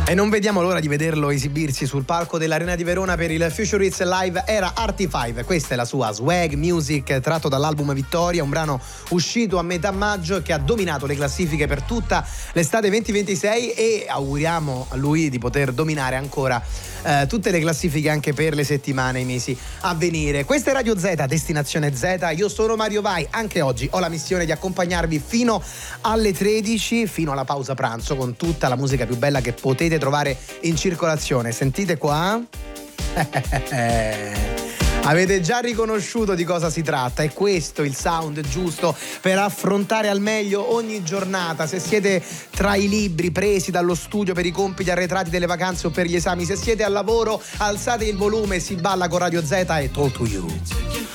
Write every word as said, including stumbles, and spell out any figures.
E non vediamo l'ora di vederlo esibirsi sul palco dell'Arena di Verona per il Future Hits Live Era Arty cinque. Questa è la sua Swag Music, tratto dall'album Vittoria, un brano uscito a metà maggio e che ha dominato le classifiche per tutta l'estate venti ventisei, e auguriamo a lui di poter dominare ancora eh, tutte le classifiche anche per le settimane e i mesi a venire. Questa è Radio Z, Destinazione Z, io sono Mario Vai. Anche oggi ho la missione di accompagnarvi fino alle tredici, fino alla pausa pranzo, con tutta la musica più bella che potete trovare in circolazione. Sentite qua. Avete già riconosciuto di cosa si tratta? È questo il sound giusto per affrontare al meglio ogni giornata. Se siete tra i libri presi dallo studio per i compiti arretrati delle vacanze o per gli esami, se siete al lavoro, alzate il volume, si balla con Radio Z e Talk to You.